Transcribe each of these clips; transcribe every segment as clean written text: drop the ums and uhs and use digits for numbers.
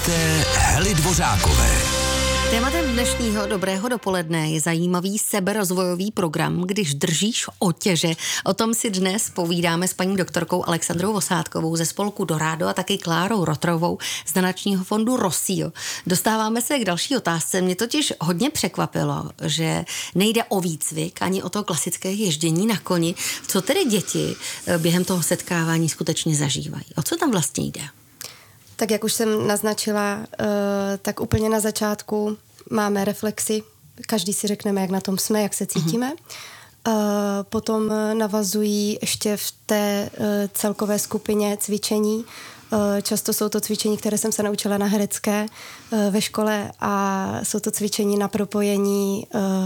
Posloucháte Hely Dvořákové. Tématem dnešního dobrého dopoledne je zajímavý seberozvojový program, když držíš otěže. O tom si dnes povídáme s paní doktorkou Alexandrou Vosátkovou ze spolku Dorado a taky Klárou Rotrovou z nadačního fondu Rossio. Dostáváme se k další otázce. Mě totiž hodně překvapilo, že nejde o výcvik ani o to klasické ježdění na koni. Co tedy děti během toho setkávání skutečně zažívají? O co tam vlastně jde? Tak jak už jsem naznačila, tak úplně na začátku máme reflexy. Každý si řekneme, jak na tom jsme, jak se cítíme. Potom navazují ještě v té celkové skupině cvičení. Často jsou to cvičení, které jsem se naučila na herecké ve škole a jsou to cvičení na propojení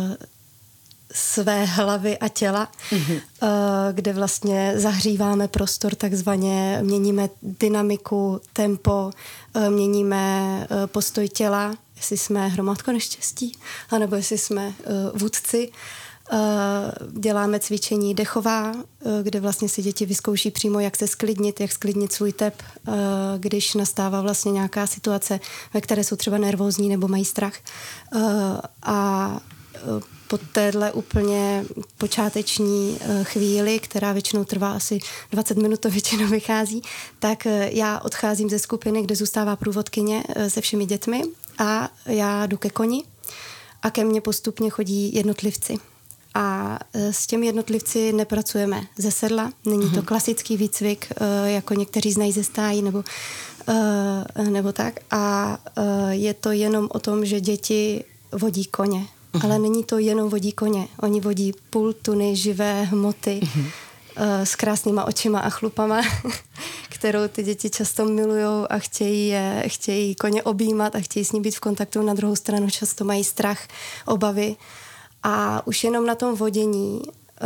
své hlavy a těla, kde vlastně zahříváme prostor, takzvaně měníme dynamiku, tempo, měníme postoj těla, jestli jsme hromádko neštěstí, anebo jestli jsme vůdci. Děláme cvičení dechová, kde vlastně si děti vyzkouší přímo, jak se sklidnit, jak sklidnit svůj tep, když nastává vlastně nějaká situace, ve které jsou třeba nervózní nebo mají strach. A po téhle úplně počáteční chvíli, která většinou trvá asi 20 minut, to většinou vychází, tak já odcházím ze skupiny, kde zůstává průvodkyně se všemi dětmi a já jdu ke koni a ke mně postupně chodí jednotlivci. A s těmi jednotlivci nepracujeme ze sedla, není to klasický výcvik, jako někteří znají ze stájí nebo tak. A je to jenom o tom, že děti vodí koně. Ale není to jenom vodí koně. Oni vodí půl tuny živé hmoty s krásnýma očima a chlupama, kterou ty děti často milujou a chtějí koně objímat a chtějí s ním být v kontaktu. Na druhou stranu často mají strach, obavy. A už jenom na tom vodění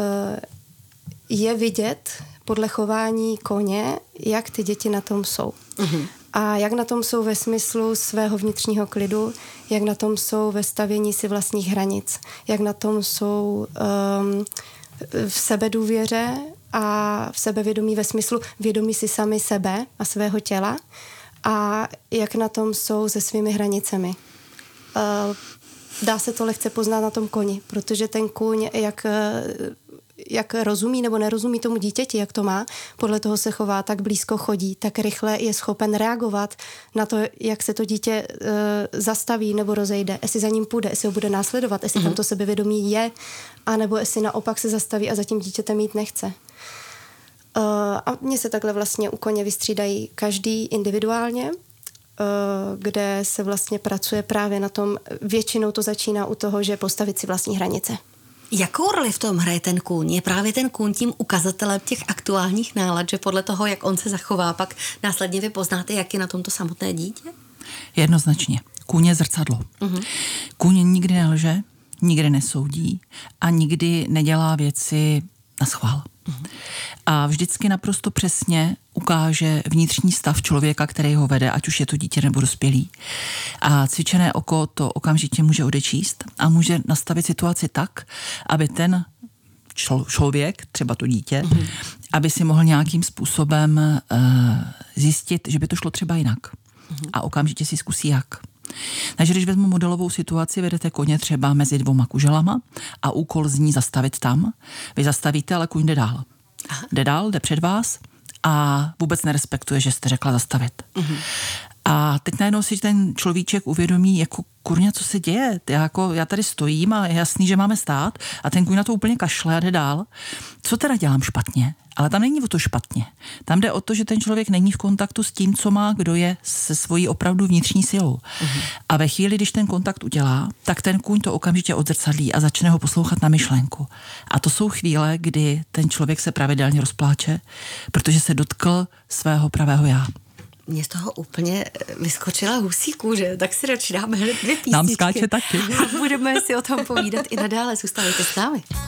je vidět podle chování koně, jak ty děti na tom jsou. A jak na tom jsou ve smyslu svého vnitřního klidu, jak na tom jsou ve stavění si vlastních hranic, jak na tom jsou v sebedůvěře a v sebevědomí ve smyslu vědomí si sami sebe a svého těla a jak na tom jsou se svými hranicemi. Dá se to lehce poznat na tom koni, protože ten kůň, jak rozumí nebo nerozumí tomu dítěti, jak to má, podle toho se chová, tak blízko chodí, tak rychle je schopen reagovat na to, jak se to dítě zastaví nebo rozejde, jestli za ním půjde, jestli ho bude následovat, jestli tam to sebevědomí je, anebo jestli naopak se zastaví a za tím dítětem jít nechce. A mně se takhle vlastně u koně vystřídají každý individuálně, kde se vlastně pracuje právě na tom, většinou to začíná u toho, že postavit si vlastní hranice. Jakou roli v tom hraje ten kůň? Je právě ten kůň tím ukazatelem těch aktuálních nálad, že podle toho, jak on se zachová, pak následně vy poznáte, jak je na tom to samotné dítě? Jednoznačně. Kůň je zrcadlo. Kůň nikdy nelže, nikdy nesoudí a nikdy nedělá věci naschvál. A vždycky naprosto přesně ukáže vnitřní stav člověka, který ho vede, ať už je to dítě nebo dospělý. A cvičené oko to okamžitě může odečíst a může nastavit situaci tak, aby ten člověk, třeba to dítě, aby si mohl nějakým způsobem zjistit, že by to šlo třeba jinak. A okamžitě si zkusí jak. Takže když vezmu modelovou situaci, vedete koně třeba mezi dvěma kuželama a úkol zní zastavit tam. Vy zastavíte, ale kůň jde dál. Jde dál, jde před vás a vůbec nerespektuje, že jste řekla zastavit. A teď najednou si ten človíček uvědomí, jako kurňa, co se děje? Já tady stojím a je jasný, že máme stát a ten kůň na to úplně kašle a jde dál. Co teda dělám špatně? Ale tam není o to špatně. Tam jde o to, že ten člověk není v kontaktu s tím, co má, kdo je se svojí opravdu vnitřní silou. A ve chvíli, když ten kontakt udělá, tak ten kůň to okamžitě odzrcadlí a začne ho poslouchat na myšlenku. A to jsou chvíle, kdy ten člověk se pravidelně rozpláče, protože se dotkl svého pravého já. Mně z toho úplně vyskočila husí kůže, tak si radši dáme hned 2 písničky. Nám skáče taky. Budeme si o tom povídat i nadále, zůstávejte s námi.